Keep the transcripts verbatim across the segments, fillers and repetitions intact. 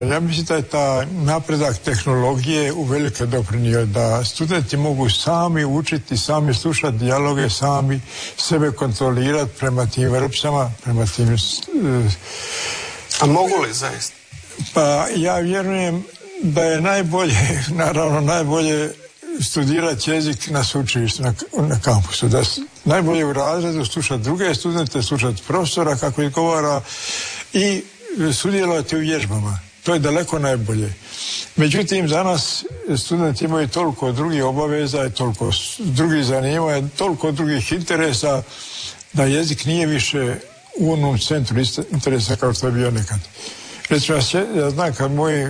Ja mislim da je ta napredak tehnologije uvelike doprinio da studenti mogu sami učiti, sami slušati dijaloge, sami sebe kontrolirati prema tim vrpcama, prema tim... A mogu li zaista? Pa ja vjerujem da je najbolje, naravno najbolje studirati jezik na sveučilištu, na, na kampusu. Da najbolje u razredu slušati druge studente, slušati profesora kako izgovara i sudjelovati u vježbama. To je daleko najbolje. Međutim, danas studenti imaju toliko drugih obaveza, toliko drugih zanimanja, toliko drugih interesa, da jezik nije više u onom centru interesa kao što je bio nekad. Recimo, ja znam kad moji,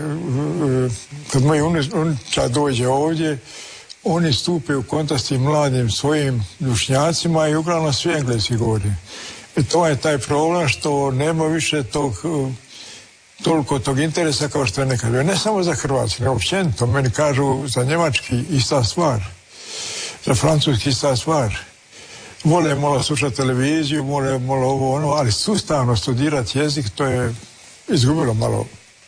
kad moji unuča dođe ovdje, oni stupe u kontakt s tim mladim svojim dušnjacima i uglavnom svi engleski govori. I to je taj problem što nema više tog, toliko tog interesa kao što je nekad bio. Ne samo za hrvatski, nego općenito. Meni kažu za njemački ista stvar, za francuski ista stvar. Vole malo slušati televiziju, vole malo ovo ono, ali sustavno studirati jezik, to je izgubilo malo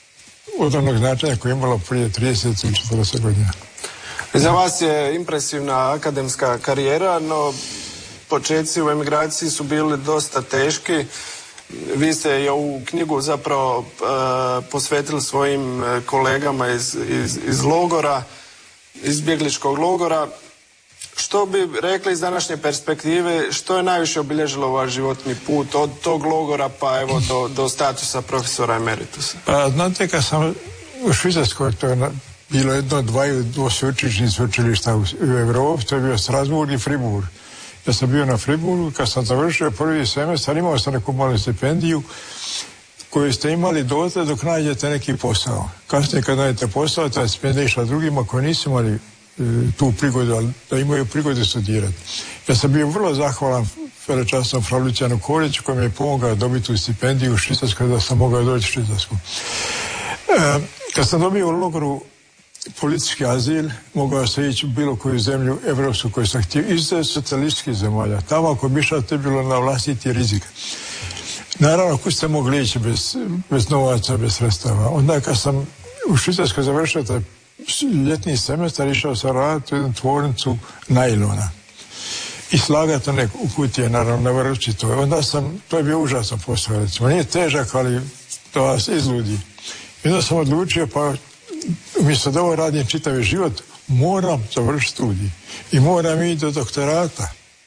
od onog značenja koje je imalo prije trideset ili četrdeset godina. Za vas je impresivna akademska karijera, no početci u emigraciji su bili dosta teški. Vi ste i ovu knjigu zapravo uh, posvetili svojim kolegama iz, iz, iz logora, izbjegličkog logora. Što bi rekli iz današnje perspektive, što je najviše obilježilo vaš životni put od tog logora pa evo do, do statusa profesora emeritusa? Pa znate, kad sam u Švicarskoj, to je na, bilo jedno od dvaju sveučilišnih sveučilišta u, u Evropi, to je bio Strasbourg i Fribourg. Ja sam bio na Fribourgu, kad sam završio prvi semestar, imao sam neku malu stipendiju koju ste imali dotle dok nađete neki posao. Kasnije kad nađete posao, ta stipendija išla drugima koji nisu imali e, tu prigodu, da imaju prigodu studirati. Ja sam bio vrlo zahvalan velečasnom fra Lucianu Koriću koji mi je pomogao dobiti tu stipendiju u Švicarskoj da sam mogao doći u Švicarsku. E, kad sam dobio u logoru politički azil, mogao se ići u bilo koju zemlju evropsku koju sam htio, izuzev socijalističkih zemalja. Tamo ako bi išao, to je bilo na vlastiti rizik. Naravno, kud ste mogli ići bez, bez novaca, bez sredstava. Onda kad sam u Švicarskoj završio taj ljetni semestar, išao sam raditi u jednu tvornicu najlona i slagati one u kutije, naravno, na vrpci to. Onda sam, to je bio užasan posao, recimo. Nije težak, ali to vas izludi. I onda sam odlučio, pa umjesto da ovo radim čitavi život, moram završiti studij i moram ići do doktorata.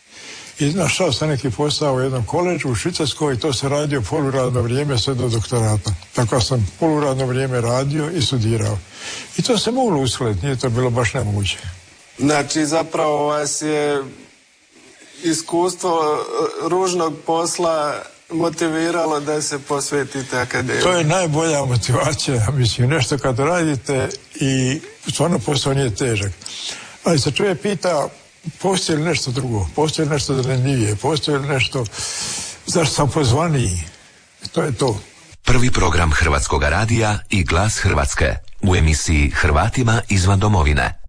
I našao sam neki posao u jednom koleđu u Švicarskoj i to se radio poluradno vrijeme sve do doktorata. Tako sam poluradno vrijeme radio i studirao. I to se moglo uskladiti, nije to bilo baš nemoguće. Znači, zapravo vas je iskustvo ružnog posla motiviralo da se posvetite akademiji? To je najbolja motivacija, mislim, nešto kad radite i stvarno posao nije težak. Ali se čovjek pita, postoji li nešto drugo, postoji li nešto zanimljivije, postoji li nešto zašto sam pozvaniji. To je to. Prvi program Hrvatskog radija i Glas Hrvatske u emisiji Hrvatima izvan domovine.